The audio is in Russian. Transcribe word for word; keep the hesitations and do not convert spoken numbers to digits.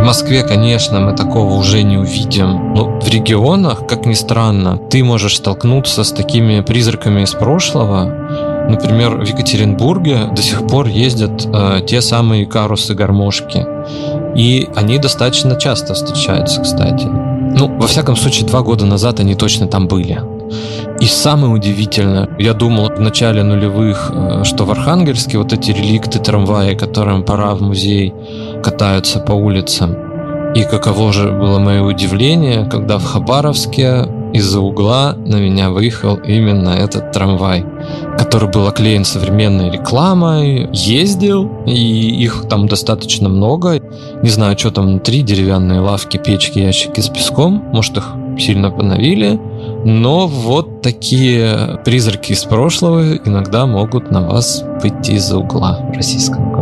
Москве, конечно, мы такого уже не увидим. Но в регионах, как ни странно, ты можешь столкнуться с такими призраками из прошлого. Например, в Екатеринбурге до сих пор ездят э, те самые карусы-гармошки. И они достаточно часто встречаются, кстати. Ну, во всяком случае, два года назад они точно там были. И самое удивительное, я думал в начале нулевых, что в Архангельске вот эти реликты трамвая, которым пора в музей, катаются по улицам. И каково же было мое удивление, когда в Хабаровске из-за угла на меня выехал именно этот трамвай, который был оклеен современной рекламой, ездил, и их там достаточно много. Не знаю, что там внутри, деревянные лавки, печки, ящики с песком, может, их сильно поновили, но вот такие призраки из прошлого иногда могут на вас выйти из-за угла в российском городе.